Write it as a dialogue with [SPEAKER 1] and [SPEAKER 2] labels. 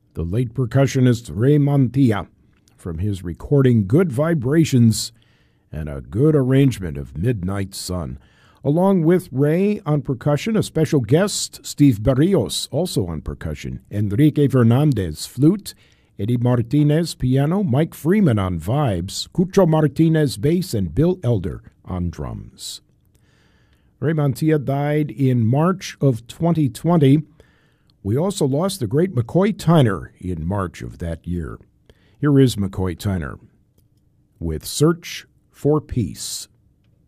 [SPEAKER 1] the late percussionist Ray Mantilla, from his recording Good Vibrations and a good arrangement of Midnight Sun. Along with Ray on percussion, a special guest, Steve Barrios, also on percussion, Enrique Fernandez, flute, Eddie Martinez, piano, Mike Freeman on vibes, Cucho Martinez, bass, and Bill Elder on drums. Ray Mantilla died in March of 2020. We also lost the great McCoy Tyner in March of that year. Here is McCoy Tyner with Search for Peace.